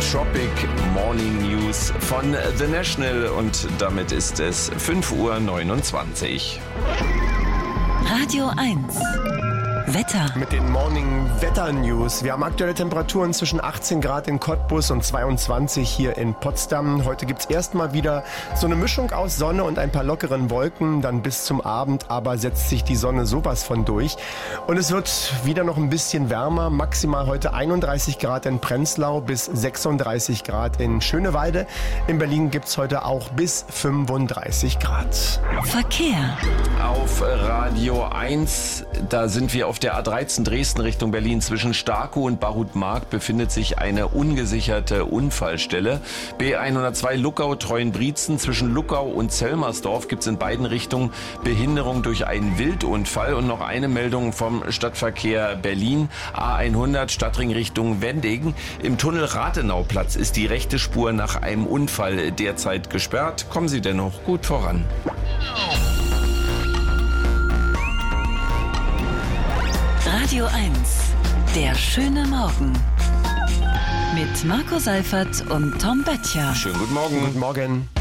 Tropic Morning News von The National und damit ist es 5:29 Uhr. Radio 1. Wetter. Mit den Morning Wetter News. Wir haben aktuelle Temperaturen zwischen 18 Grad in Cottbus und 22 hier in Potsdam. Heute gibt's erstmal wieder so eine Mischung aus Sonne und ein paar lockeren Wolken. Dann bis zum Abend aber setzt sich die Sonne sowas von durch. Und es wird wieder noch ein bisschen wärmer. Maximal heute 31 Grad in Prenzlau bis 36 Grad in Schönewalde. In Berlin gibt's heute auch bis 35 Grad. Verkehr. Auf Radio 1, da sind wir auf der A13 Dresden Richtung Berlin. Zwischen Starkow und Barutmark befindet sich eine ungesicherte Unfallstelle. B102 Luckau-Treuenbrietzen. Zwischen Luckau und Zelmersdorf gibt es in beiden Richtungen Behinderung durch einen Wildunfall. Und noch eine Meldung vom Stadtverkehr Berlin. A100 Stadtring Richtung Wendingen. Im Tunnel Rathenauplatz ist die rechte Spur nach einem Unfall derzeit gesperrt. Kommen Sie dennoch gut voran. Radio 1. Der schöne Morgen. Mit Marco Seifert und Tom Böttcher. Schönen guten Morgen. Guten Morgen.